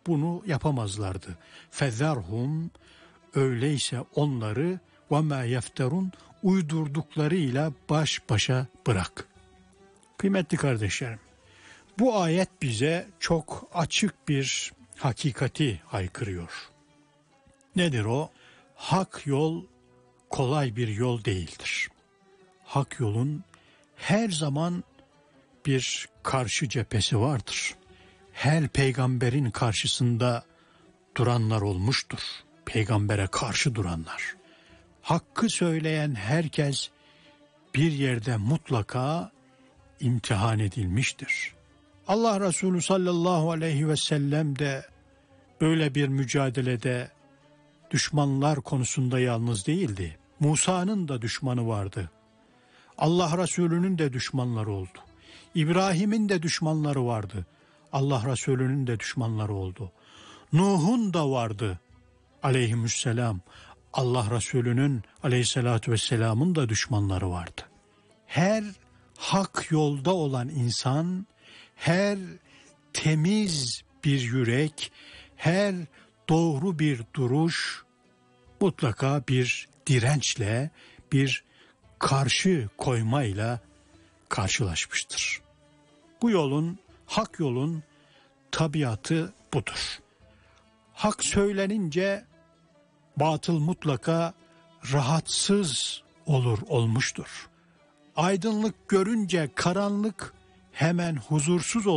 bunu yapamazlardı. Fezerhum, öyleyse onları ve ma yefterun, uydurduklarıyla baş başa bırak. Kıymetli kardeşlerim, bu ayet bize çok açık bir hakikati haykırıyor. Nedir o? Hak yol kolay bir yol değildir. Hak yolun her zaman bir karşı cephesi vardır. Her peygamberin karşısında duranlar olmuştur. Peygambere karşı duranlar. Hakkı söyleyen herkes bir yerde mutlaka imtihan edilmiştir. Allah Resulü sallallahu aleyhi ve sellem de böyle bir mücadelede düşmanlar konusunda yalnız değildi. Musa'nın da düşmanı vardı. Allah Resulü'nün de düşmanları oldu. İbrahim'in de düşmanları vardı. Allah Resulü'nün de düşmanları oldu. Nuh'un da vardı aleyhisselam. Allah Resulü'nün aleyhissalatü vesselamın da düşmanları vardı. Her hak yolda olan insan, her temiz bir yürek, her doğru bir duruş mutlaka bir dirençle, bir karşı koymayla karşılaşmıştır. Bu yolun, hak yolun tabiatı budur. Hak söylenince batıl mutlaka rahatsız olmuştur. Aydınlık görünce karanlık hemen huzursuz